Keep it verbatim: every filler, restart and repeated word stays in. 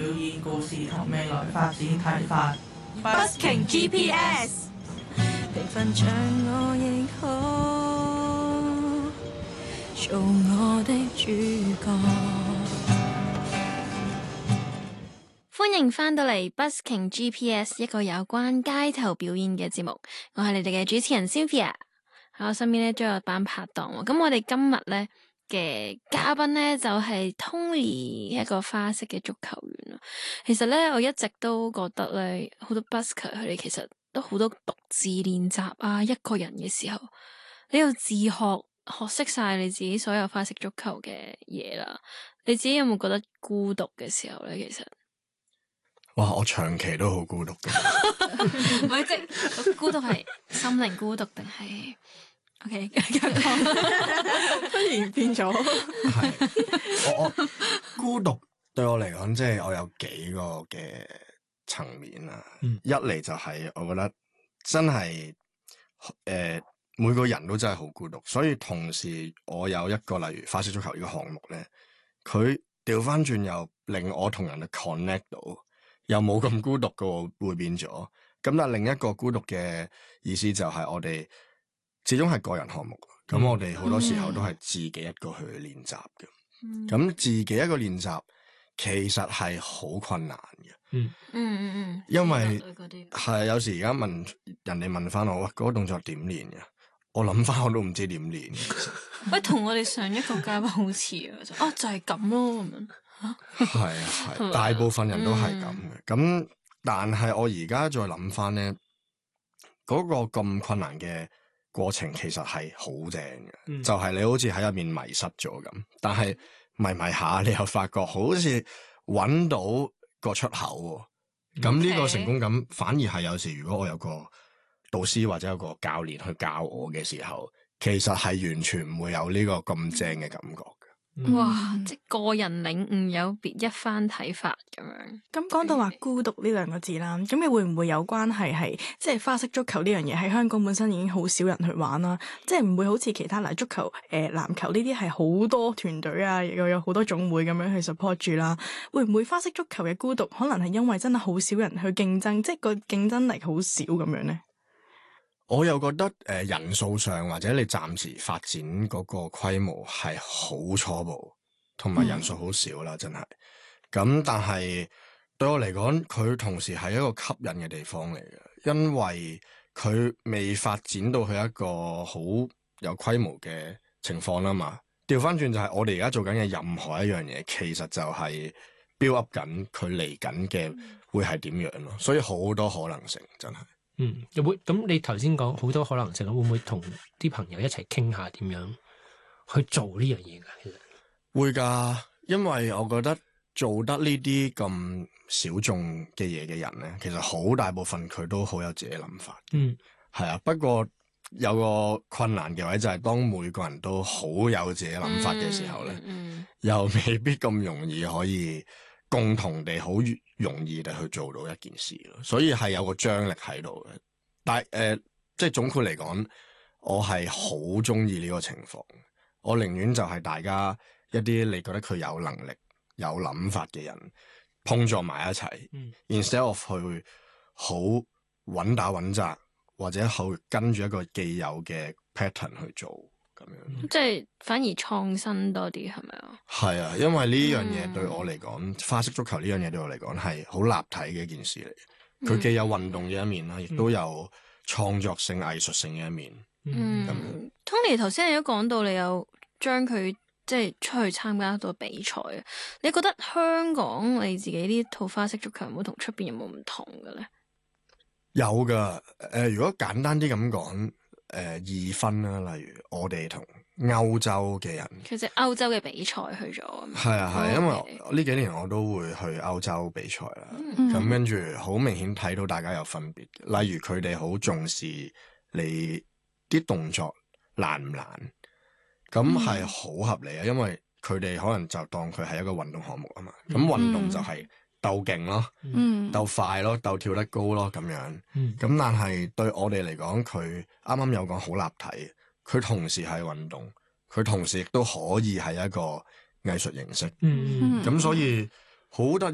表演故事同未來發展睇法。 Busking G P S， 平凡像我亦好，做我的主角。歡迎翻到嚟 Busking G P S， 一個有關街頭表演嘅節目。我係你哋嘅主持人 Sylvia， 喺我身邊咧都有班拍檔。咁我哋今日咧嘅嘉賓咧就係 Tony， 一個花式嘅足球員。其實咧我一直都覺得咧好多 busker 佢哋其實都好多獨自練習啊，一個人嘅時候你要自學學識晒你自己所有花式足球嘅嘢啦。你自己有冇覺得孤獨嘅時候咧？其實哇，我長期都好孤獨嘅。 唔係即係孤獨係心靈孤獨定係？OK，繼續講， 忽然變咗。 係我我孤獨對我嚟講，即係我有幾個嘅層面啦。嗯、一嚟就係我覺得真係誒、呃，每個人都真係好孤獨，所以同時我有一個例如花式足球呢個項目咧，佢調翻轉又令我同人哋 connect 到。又冇咁孤獨嘅會變咗，咁但係另一個孤獨嘅意思就係我哋始終係個人項目，咁、嗯、我哋好多時候都係自己一個去練習嘅，咁、嗯、自己一個練習其實係好困難嘅，嗯嗯嗯嗯，因為係有時而家問人哋問翻我，喂，嗰個動作點練嘅？我諗翻我都唔知點練。 喂，同我哋上一個嘉賓好似啊，哦就係咁咯咁樣。 係啊係，大部分人都係咁嘅。咁、嗯、但係我而家再諗翻咧，嗰、嗰個咁困難嘅過程其實係好正嘅，嗯、就係你好似喺入面迷失咗咁，但係迷迷下你又發覺好似搵到個出口。咁呢、嗯、個成功感反而係有時如果我有個導師或者有個教練去教我嘅時候，其實係完全唔會有呢個咁正嘅感覺。 哇！即係個人領悟有別一番睇法咁樣。 咁講到話孤獨呢兩個字啦，咁你會唔會有關係係即係花式足球呢樣嘢喺香港本身已經好少人去玩啦，即係唔會好似其他嚟足球、誒籃球呢啲係好多團隊啊，又有好多總會咁樣去 support 住啦。會唔會花式足球嘅孤獨可能係因為真係好少人去競爭，即係個競爭力好少咁樣咧？ 我又覺得誒、呃、人數上或者你暫時發展嗰個規模係好初步，同埋人數好少啦，真係。咁但係對我嚟講，佢同時係一個吸引嘅地方嚟嘅，因為佢未發展到去一個好有規模嘅情況啦嘛。調翻轉就係我哋而家做緊嘅任何一樣嘢，其實就係 build up 緊佢嚟緊嘅會係點樣咯，所以好多可能性真係。 嗯，又會咁你頭先講好多可能性，會唔會同啲朋友一齊傾下點樣去做呢樣嘢噶？其實會噶，因為我覺得做得呢啲咁小眾嘅嘢嘅人咧，其實好大部分佢都好有自己諗法。嗯，係啊。不過有個困難嘅位就係當每個人都好有自己諗法嘅時候咧，嗯嗯、又未必咁容易可以共同地好容易地去做到一件事咯，所以係有個張力喺度嘅。但係誒、呃，即係總括嚟講，我係好中意呢個情況。我寧願就係大家一啲你覺得佢有能力、有諗法嘅人碰撞埋一齊、嗯、，instead of 去好穩打穩紮，或者去跟住一個既有嘅 pattern 去做。咁樣， 即係反而創新多啲，係咪啊？ 係啊，因為呢樣嘢對我嚟講，嗯、花式足球呢樣嘢對我嚟講係好立體嘅一件事嚟。佢、嗯、既有運動嘅一面啦，亦都有創作性、藝術性嘅一面。 嗯，樣 Tony 頭先你都講到，你有將佢即係出去參加到比賽啊？你覺得香港你自己呢套花式足球有冇同出邊有冇唔同嘅咧？ 有噶，誒、呃，如果簡單啲咁講。誒、呃，二分啦，例如我哋同歐洲嘅人， 其實歐洲嘅比賽去咗， 係啊係，因為呢幾年我都會去歐洲比賽啦，咁跟住好明顯睇到大家有分別，例如佢哋好重視你啲動作難唔難，咁係好合理啊，因為佢哋可能就當佢係一個運動項目啊嘛，咁運動就係、嗯。鬥勁咯，嗯，鬥快咯，鬥跳得高咯，咁樣，嗯，咁但係對我哋嚟講，佢啱啱有講好立體，佢同時係運動，佢同時亦都可以係一個藝術形式，嗯，咁所以好得。